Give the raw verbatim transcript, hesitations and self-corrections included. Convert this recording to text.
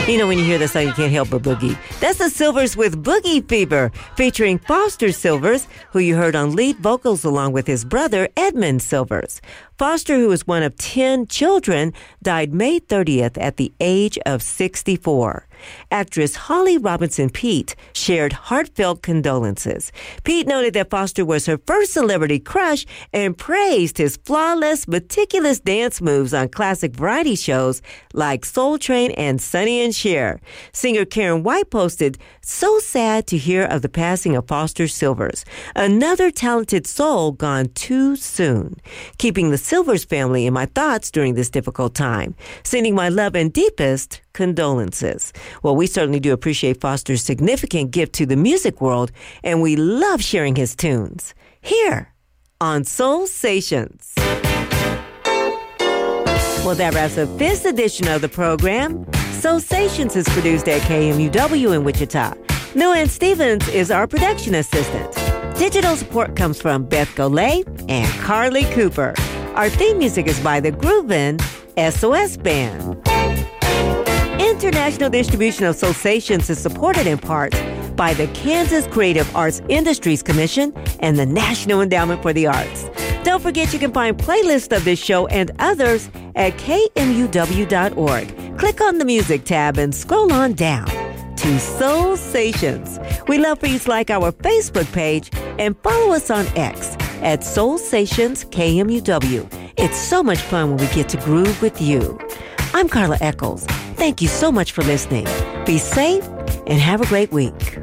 You know, when you hear the song, you can't help but boogie. That's the Silvers with Boogie Fever, featuring Foster Silvers, who you heard on lead vocals along with his brother, Edmund Silvers. Foster, who was one of ten children, died May thirtieth at the age of sixty-four. Actress Holly Robinson Peete shared heartfelt condolences. Peete noted that Foster was her first celebrity crush and praised his flawless, meticulous dance moves on classic variety shows like Soul Train and Sonny and Cher. Singer Karen White posted, "So sad to hear of the passing of Foster Silvers, another talented soul gone too soon. Keeping the Silvers family in my thoughts during this difficult time. Sending my love and deepest condolences." Well, we certainly do appreciate Foster's significant gift to the music world, and we love sharing his tunes here on Soul Stations. Well, that wraps up this edition of the program. Soul Stations is produced at K M U W in Wichita. Luann Stevens is our production assistant. Digital support comes from Beth Golay and Carly Cooper. Our theme music is by the Groovin' S O S Band. International distribution of Soul Stations is supported in part by the Kansas Creative Arts Industries Commission and the National Endowment for the Arts. Don't forget you can find playlists of this show and others at K M U W dot org. Click on the music tab and scroll on down to Soul Stations. We love for you to like our Facebook page and follow us on X at Soul Stations K M U W. It's so much fun when we get to groove with you. I'm Carla Eccles. Thank you so much for listening. Be safe and have a great week.